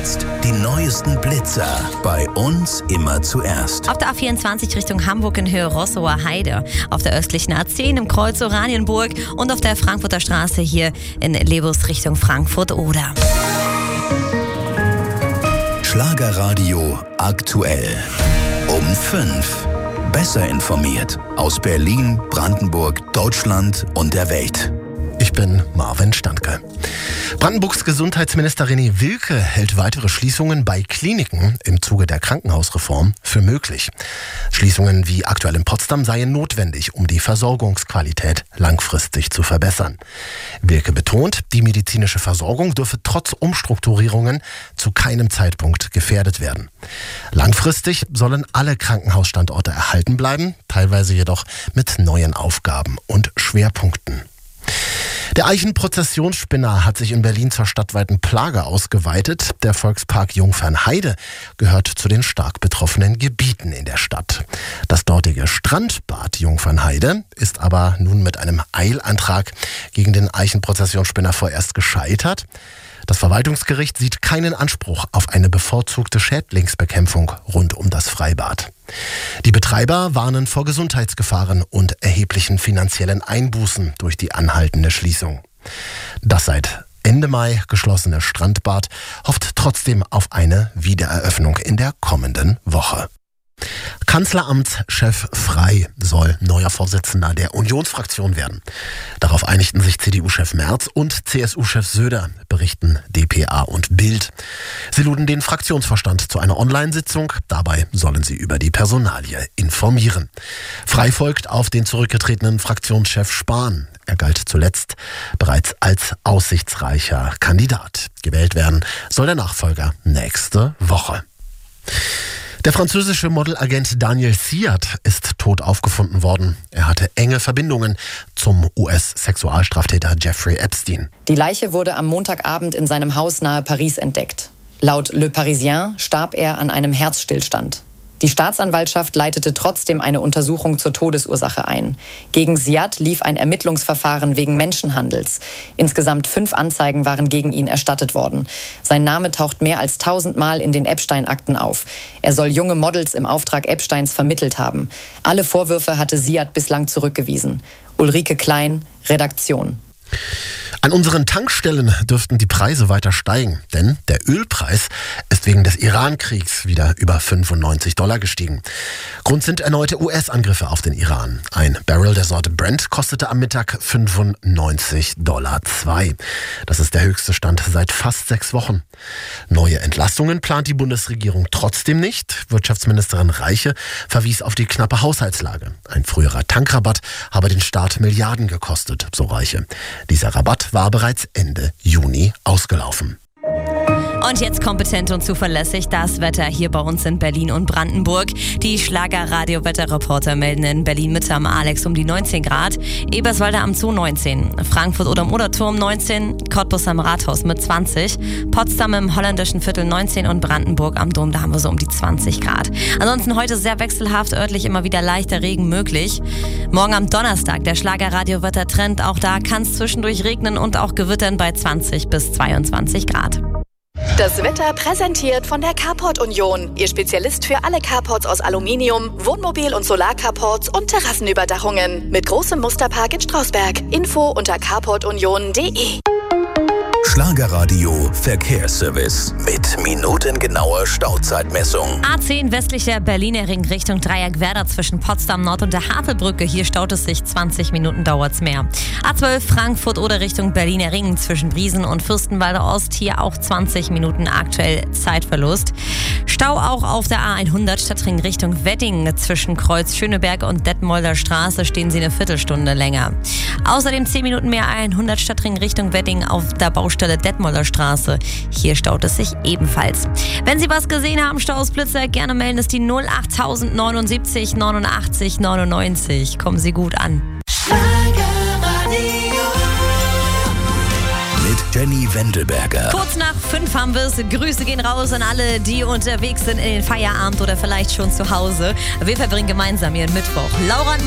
Jetzt die neuesten Blitzer. Bei uns immer zuerst. Auf der A24 Richtung Hamburg in Höhe Rossower Heide. Auf der östlichen A10 im Kreuz Oranienburg. Und auf der Frankfurter Straße hier in Lebus Richtung Frankfurt-Oder. Schlagerradio aktuell. Um 5. Besser informiert. Aus Berlin, Brandenburg, Deutschland und der Welt. Ich bin Marvin Standke. Brandenburgs Gesundheitsminister René Wilke hält weitere Schließungen bei Kliniken im Zuge der Krankenhausreform für möglich. Schließungen wie aktuell in Potsdam seien notwendig, um die Versorgungsqualität langfristig zu verbessern. Wilke betont, die medizinische Versorgung dürfe trotz Umstrukturierungen zu keinem Zeitpunkt gefährdet werden. Langfristig sollen alle Krankenhausstandorte erhalten bleiben, teilweise jedoch mit neuen Aufgaben und Schwerpunkten. Der Eichenprozessionsspinner hat sich in Berlin zur stadtweiten Plage ausgeweitet. Der Volkspark Jungfernheide gehört zu den stark betroffenen Gebieten in der Stadt. Das dortige Strandbad Jungfernheide ist aber nun mit einem Eilantrag gegen den Eichenprozessionsspinner vorerst gescheitert. Das Verwaltungsgericht sieht keinen Anspruch auf eine bevorzugte Schädlingsbekämpfung rund um das Freibad. Die Betreiber warnen vor Gesundheitsgefahren und erheblichen finanziellen Einbußen durch die anhaltende Schließung. Das seit Ende Mai geschlossene Strandbad hofft trotzdem auf eine Wiedereröffnung in der kommenden Woche. Kanzleramtschef Frey soll neuer Vorsitzender der Unionsfraktion werden. Darauf einigten sich CDU-Chef Merz und CSU-Chef Söder, berichten dpa und Bild. Sie luden den Fraktionsvorstand zu einer Online-Sitzung. Dabei sollen sie über die Personalie informieren. Frey folgt auf den zurückgetretenen Fraktionschef Spahn. Er galt zuletzt bereits als aussichtsreicher Kandidat. Gewählt werden soll der Nachfolger nächste Woche. Der französische Modelagent Daniel Siad ist tot aufgefunden worden. Er hatte enge Verbindungen zum US-Sexualstraftäter Jeffrey Epstein. Die Leiche wurde am Montagabend in seinem Haus nahe Paris entdeckt. Laut Le Parisien starb er an einem Herzstillstand. Die Staatsanwaltschaft leitete trotzdem eine Untersuchung zur Todesursache ein. Gegen Siad lief ein Ermittlungsverfahren wegen Menschenhandels. Insgesamt 5 Anzeigen waren gegen ihn erstattet worden. Sein Name taucht mehr als 1000 Mal in den Epstein-Akten auf. Er soll junge Models im Auftrag Epsteins vermittelt haben. Alle Vorwürfe hatte Siad bislang zurückgewiesen. Ulrike Klein, Redaktion. An unseren Tankstellen dürften die Preise weiter steigen, denn der Ölpreis ist wegen des Iran-Kriegs wieder über $95 gestiegen. Grund sind erneute US-Angriffe auf den Iran. Ein Barrel der Sorte Brent kostete am Mittag $95,2. Das ist der höchste Stand seit fast 6 Wochen. Neue Entlastungen plant die Bundesregierung trotzdem nicht. Wirtschaftsministerin Reiche verwies auf die knappe Haushaltslage. Ein früherer Tankrabatt habe den Staat Milliarden gekostet, so Reiche. Dieser Rabatt war bereits Ende Juni ausgelaufen. Und jetzt kompetent und zuverlässig das Wetter hier bei uns in Berlin und Brandenburg. Die Schlagerradio-Wetterreporter melden in Berlin-Mitte am Alex um die 19 Grad, Eberswalde am Zoo 19, Frankfurt oder am Oderturm 19, Cottbus am Rathaus mit 20, Potsdam im holländischen Viertel 19 und Brandenburg am Dom, da haben wir so um die 20 Grad. Ansonsten heute sehr wechselhaft, örtlich immer wieder leichter Regen möglich. Morgen am Donnerstag der Schlagerradio-Wettertrend, auch da kann es zwischendurch regnen und auch gewittern bei 20 bis 22 Grad. Das Wetter präsentiert von der Carport Union. Ihr Spezialist für alle Carports aus Aluminium, Wohnmobil- und Solarcarports und Terrassenüberdachungen. Mit großem Musterpark in Strausberg. Info unter carportunion.de. Schlagerradio Verkehrsservice mit minutengenauer Stauzeitmessung. A10 westlicher Berliner Ring Richtung Dreieckwerder zwischen Potsdam Nord und der Havelbrücke. Hier staut es sich, 20 Minuten dauert's mehr. A12 Frankfurt oder Richtung Berliner Ring zwischen Briesen und Fürstenwalde Ost. Hier auch 20 Minuten aktuell Zeitverlust. Stau auch auf der A100 Stadtring Richtung Wedding. Zwischen Kreuz Schöneberg und Detmolder Straße stehen Sie eine Viertelstunde länger. Außerdem 10 Minuten mehr A100 Stadtring Richtung Wedding auf der Baustelle Detmolder Straße. Hier staut es sich ebenfalls. Wenn Sie was gesehen haben, Stausblitzer, gerne melden, es die 08079 89 99. Kommen Sie gut an. Mit Jenny Wendelberger. Kurz nach 5 haben wir es. Grüße gehen raus an alle, die unterwegs sind in den Feierabend oder vielleicht schon zu Hause. Wir verbringen gemeinsam ihren Mittwoch. Laura